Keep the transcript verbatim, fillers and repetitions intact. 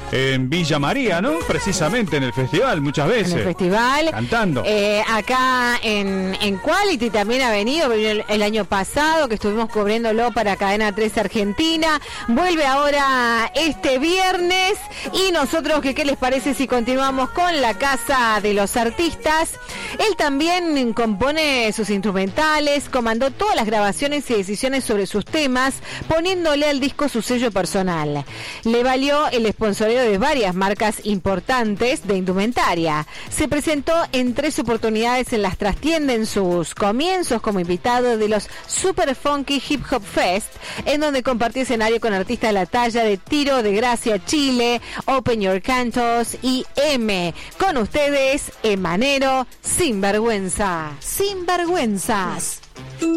en Villa María, ¿no? Precisamente en el festival, muchas veces. En el festival. Cantando. Eh, acá en, en Quality también ha venido, venido el, el año pasado, que estuvimos cubriéndolo para Cadena tres Argentina. Vuelve ahora este viernes. Y nosotros, que qué les parece si continuamos con la Casa de los Artistas. Él también compone sus instrumentales, comandó todas las grabaciones y decisiones sobre sus temas, poniéndole al disco su sello personal. Le valió el sponsoreo de varias marcas importantes de indumentaria. Se presentó en tres oportunidades en las trastiendas en sus comienzos como invitado de los Super Funky Hip Hop Fest, en donde compartió escenario con artistas de la talla de Tiro de Gracia Chile, Open Your Cantos y M. Con ustedes, Emanero, Sinvergüenza. Sinvergüenzas.